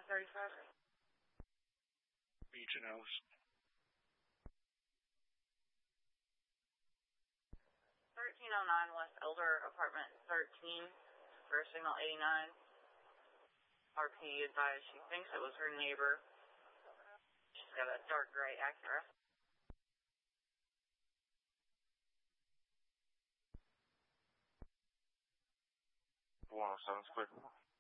35. Beach and Ellis. 1309 West Elder, apartment 13, for signal 89. RP advised she thinks it was her neighbor. She's got a dark gray Acura. One oh seven's clear.